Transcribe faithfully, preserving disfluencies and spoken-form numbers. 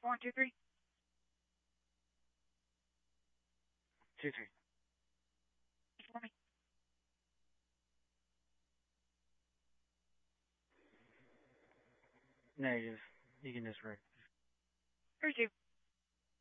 One, two, three. Two, three. For me. Negative. You can just write. Three, two.